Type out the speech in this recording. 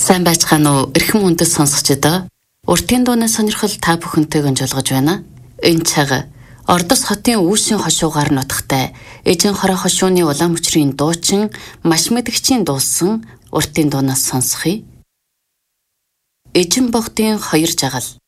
Сайн байцгаана уу? Эрхэм үндэс сонсогчдоо. Уртын дууны сонирхол та бүхэнтэйг онжолгож байна. Энэ цаг Ордос хотын үүсийн хошуугаар нутагтай эжин хороо хошууны улаан мөчрийн дуучин маш мэдгчийн дуулсан уртын дуунаас сонсхий. Эжин богдын хоёр жагал.